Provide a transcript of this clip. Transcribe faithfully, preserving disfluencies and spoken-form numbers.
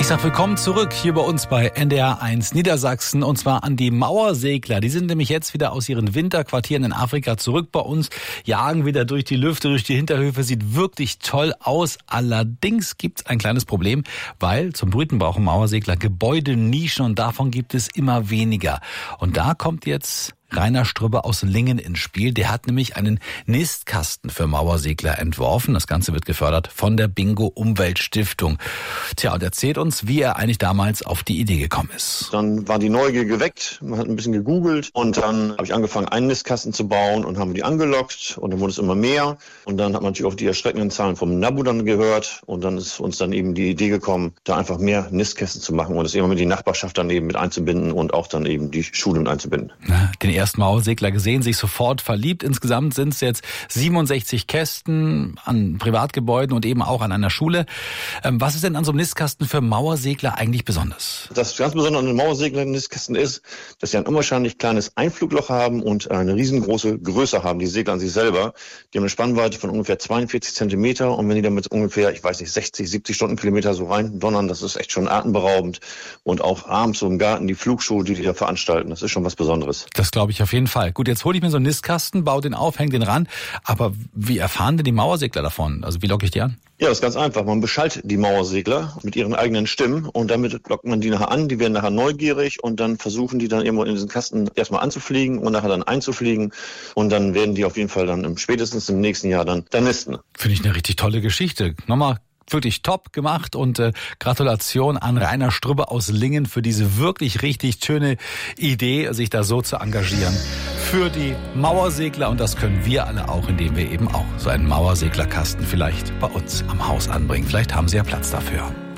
Ich sag willkommen zurück hier bei uns bei N D R eins Niedersachsen und zwar an die Mauersegler. Die sind nämlich jetzt wieder aus ihren Winterquartieren in Afrika zurück bei uns, jagen wieder durch die Lüfte, durch die Hinterhöfe, sieht wirklich toll aus. Allerdings gibt's ein kleines Problem, weil zum Brüten brauchen Mauersegler Gebäudenischen und davon gibt es immer weniger. Und da kommt jetzt Rainer Strübbe aus Lingen ins Spiel. Der hat nämlich einen Nistkasten für Mauersegler entworfen. Das Ganze wird gefördert von der Bingo Umweltstiftung. Tja, und erzählt uns, wie er eigentlich damals auf die Idee gekommen ist. Dann war die Neugier geweckt, man hat ein bisschen gegoogelt und dann habe ich angefangen, einen Nistkasten zu bauen und haben die angelockt und dann wurde es immer mehr. Und dann hat man natürlich auch die erschreckenden Zahlen vom NABU dann gehört und dann ist uns dann eben die Idee gekommen, da einfach mehr Nistkästen zu machen und es immer mit die Nachbarschaft dann eben mit einzubinden und auch dann eben die Schule mit einzubinden. Na, den ersten Mauersegler gesehen, sich sofort verliebt. Insgesamt sind es jetzt siebenundsechzig Kästen an Privatgebäuden und eben auch an einer Schule. Ähm, was ist denn an so einem Nistkasten für Mauersegler eigentlich besonders? Das ganz Besondere an den Mauersegler-Nistkästen ist, dass sie ein unwahrscheinlich kleines Einflugloch haben und eine riesengroße Größe haben, die Segler an sich selber. Die haben eine Spannweite von ungefähr zweiundvierzig Zentimeter und wenn die damit ungefähr, ich weiß nicht, sechzig, siebzig Stundenkilometer so rein donnern, das ist echt schon atemberaubend. Und auch abends so im Garten die Flugshow, die die da veranstalten, das ist schon was Besonderes. Das glaube ich auf jeden Fall. Gut, jetzt hole ich mir so einen Nistkasten, baue den auf, hänge den ran. Aber wie erfahren denn die Mauersegler davon? Also wie locke ich die an? Ja, das ist ganz einfach. Man beschallt die Mauersegler mit ihren eigenen Stimmen und damit lockt man die nachher an. Die werden nachher neugierig und dann versuchen die dann irgendwo in diesen Kasten erstmal anzufliegen und nachher dann einzufliegen. Und dann werden die auf jeden Fall dann im, spätestens im nächsten Jahr dann da nisten. Finde ich eine richtig tolle Geschichte. Nochmal wirklich top gemacht und äh, Gratulation an Rainer Strübbe aus Lingen für diese wirklich richtig schöne Idee, sich da so zu engagieren für die Mauersegler. Und das können wir alle auch, indem wir eben auch so einen Mauerseglerkasten vielleicht bei uns am Haus anbringen. Vielleicht haben Sie ja Platz dafür.